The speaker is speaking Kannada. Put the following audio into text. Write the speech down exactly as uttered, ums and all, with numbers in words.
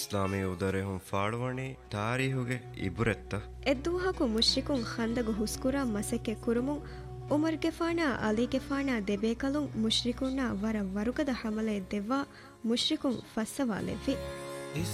ಇಸ್ಲಾಮಿ ಉದರೆಹುಂ ಫಾಳುವಣಿ ತಾರೀಹುಗೆ ಇಬುರೆತ್ತ ಎದ್ದುವಹಕು ಮುಶ್ರಿಕುಂ ಖಂದಗು ಹುಸ್ಕುರ ಮಸೆಕೆ ಕುರುಮುಂ ಉಮರ್ಗೆ ಫಾಣಾ ಅಲಿಗೆ ಫಾಣಾ ದೆಬೇಕಲುಂ ಮುಶ್ರಿಕುನ್ನ ವರ ವರುಗದ ಹಮಲೆ ದೆವ್ವಾ ಮುಶ್ರಿಕುಂ ಫಸ್ಸವಾಲೆವ್ವಿ